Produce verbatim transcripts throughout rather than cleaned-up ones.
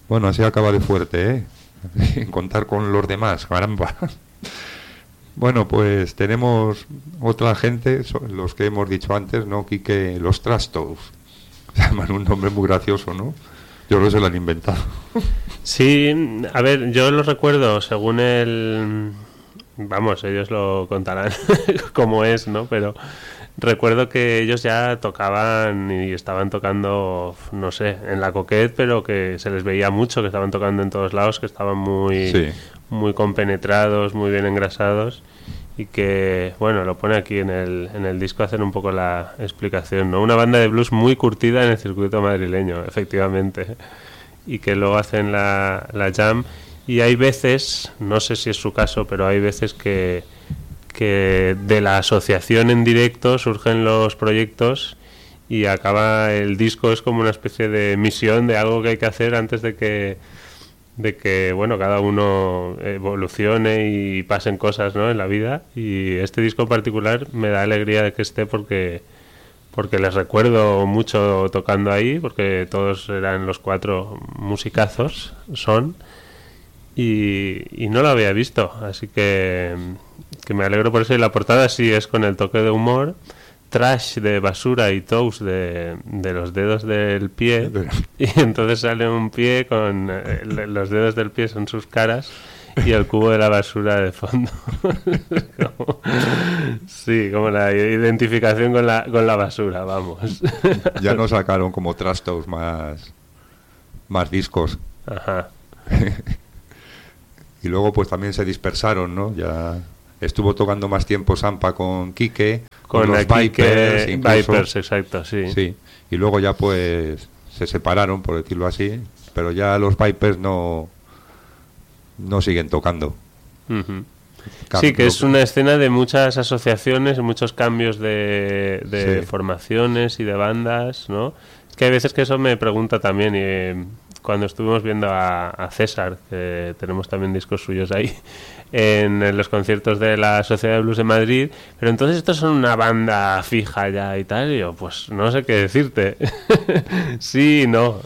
Bueno, así acaba de fuerte, ¿eh? En contar con los demás, caramba. Bueno, pues tenemos otra gente, son los que hemos dicho antes, ¿no? Quique, los Trastos. Se llaman un nombre muy gracioso, ¿no? Yo creo que se lo han inventado. Sí, a ver, yo lo recuerdo según el... Vamos, ellos lo contarán como es, ¿no? Pero recuerdo que ellos ya tocaban y estaban tocando, no sé, en la Coquette, pero que se les veía mucho, que estaban tocando en todos lados, que estaban muy, Sí. muy compenetrados, muy bien engrasados, y que, bueno, lo pone aquí en el, en el disco, hacen un poco la explicación, ¿no? Una banda de blues muy curtida en el circuito madrileño, efectivamente, y que luego hacen la, la jam. Y hay veces, no sé si es su caso, pero hay veces que, que de la asociación en directo surgen los proyectos y acaba el disco, es como una especie de misión de algo que hay que hacer antes de que, de que bueno, cada uno evolucione y pasen cosas, ¿no?, en la vida. Y este disco en particular me da alegría de que esté porque, porque les recuerdo mucho tocando ahí, porque todos eran los cuatro musicazos, son... Y, y no lo había visto, así que, que me alegro por eso. Y la portada sí es con el toque de humor, trash de basura y toast de, de los dedos del pie, y entonces sale un pie con eh, los dedos del pie son sus caras y el cubo de la basura de fondo. Como, sí, como la identificación con la, con la basura, vamos. Ya no sacaron como Trastos más, más discos. Ajá. Y luego pues también se dispersaron, ¿no? Ya estuvo tocando más tiempo Sampa con Quique, con, con los Vipers, incluso. Vipers, exacto, sí. Sí. Y luego ya pues se separaron, por decirlo así, pero ya los Vipers no no siguen tocando. Uh-huh. Sí, que es una escena de muchas asociaciones, muchos cambios de, de sí. formaciones y de bandas, ¿no? Es que hay veces que eso me pregunta también, y eh, cuando estuvimos viendo a, a César, que tenemos también discos suyos ahí, en, en los conciertos de la Sociedad de Blues de Madrid, pero entonces estos son una banda fija ya y tal, y yo pues no sé qué decirte. Sí, no.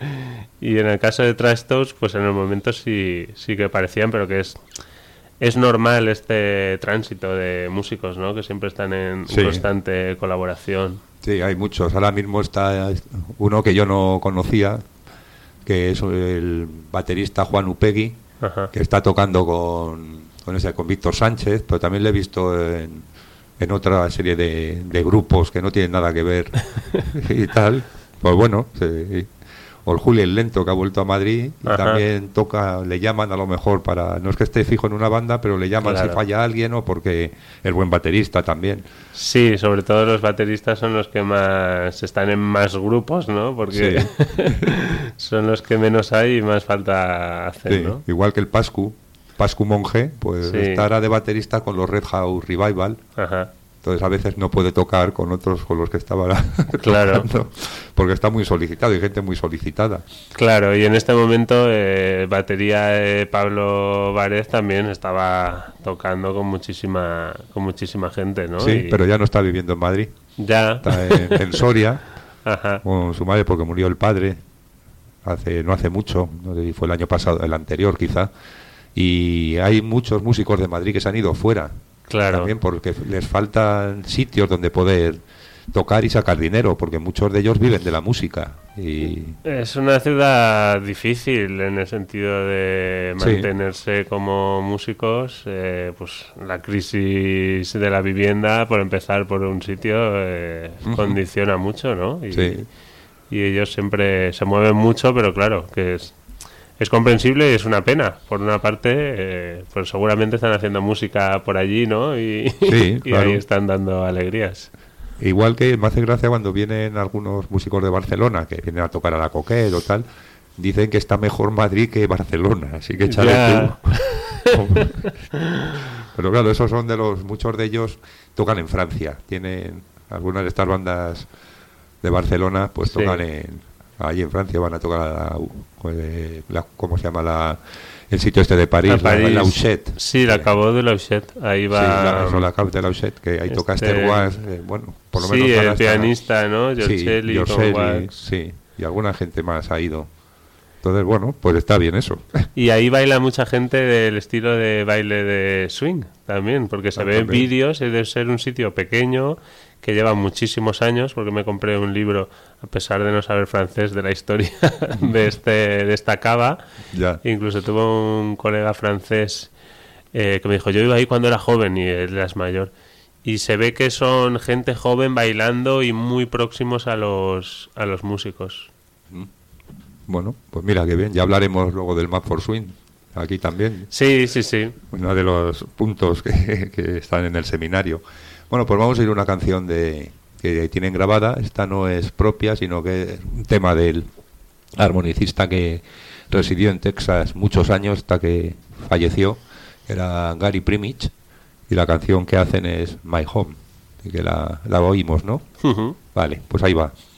Y en el caso de Trastos, pues en el momento sí, sí que parecían, pero que es... Es normal este tránsito de músicos, ¿no?, que siempre están en sí. constante colaboración. Sí, hay muchos. Ahora mismo está uno que yo no conocía, que es el baterista Juan Upegui, ajá, que está tocando con, con, ese, con Víctor Sánchez, pero también le he visto en, en otra serie de, de grupos que no tienen nada que ver y tal. Pues bueno, sí. O el Julio el Lento, que ha vuelto a Madrid y ajá, también toca, le llaman a lo mejor para, no es que esté fijo en una banda, pero le llaman claro, si falla alguien o porque es buen baterista también. Sí, sobre todo los bateristas son los que más están en más grupos, ¿no? Porque sí. son los que menos hay y más falta hacer, sí, ¿no? Igual que el Pascu, Pascu Monge, pues sí. estará de baterista con los Red House Revival. Ajá. Entonces a veces no puede tocar con otros con los que estaba claro, tocando, porque está muy solicitado y gente muy solicitada. Claro, y en este momento eh, batería de Pablo Várez también estaba tocando con muchísima con muchísima gente, ¿no? Sí, y... pero ya no está viviendo en Madrid. Ya. Está en, en Soria, ajá, con su madre porque murió el padre hace no hace mucho, no sé si fue el año pasado, el anterior quizá. Y hay muchos músicos de Madrid que se han ido fuera. Claro. También porque les faltan sitios donde poder tocar y sacar dinero, porque muchos de ellos viven de la música. Y es una ciudad difícil en el sentido de mantenerse sí. como músicos. Eh, pues la crisis de la vivienda, por empezar por un sitio, eh, uh-huh. condiciona mucho, ¿no? Y, sí. y ellos siempre se mueven mucho, pero claro, que es... Es comprensible y es una pena. Por una parte, eh, pues seguramente están haciendo música por allí, ¿no? Y, sí, y claro. ahí están dando alegrías. Igual que me hace gracia cuando vienen algunos músicos de Barcelona, que vienen a tocar a la Coquette o tal, dicen que está mejor Madrid que Barcelona, así que échale tú. Pero claro, esos son de los... Muchos de ellos tocan en Francia. Tienen algunas de estas bandas de Barcelona, pues sí. tocan en... Ahí en Francia van a tocar la, la, la ¿cómo se llama? La, el sitio este de París, París. la Lauchet. Sí, la acabó de Lauchet. Ahí va. Sí, la, la Cave de Lauchet, que ahí este... toca Esther Wax, eh, bueno, por lo menos. Sí, el pianista, ¿no? Giorcelli, sí, Giorcelli, sí, y alguna gente más ha ido. Entonces, bueno, pues está bien eso. Y ahí baila mucha gente del estilo de baile de swing también, porque se ven vídeos y debe ser un sitio pequeño que lleva muchísimos años, porque me compré un libro, a pesar de no saber francés, de la historia de este de esta cava. Ya. Incluso tuve un colega francés eh, que me dijo, yo iba ahí cuando era joven, y él es mayor. Y se ve que son gente joven bailando y muy próximos a los a los músicos. Bueno, pues mira, qué bien. Ya hablaremos luego del Mad for Swing, aquí también. Sí, sí, sí. Uno de los puntos que, que están en el seminario. Bueno, pues vamos a ir a una canción de que tienen grabada. Esta no es propia, sino que es un tema del armonicista que residió en Texas muchos años hasta que falleció. Era Gary Primich. Y la canción que hacen es My Home, y que la, la oímos, ¿no? Uh-huh. Vale, pues ahí va.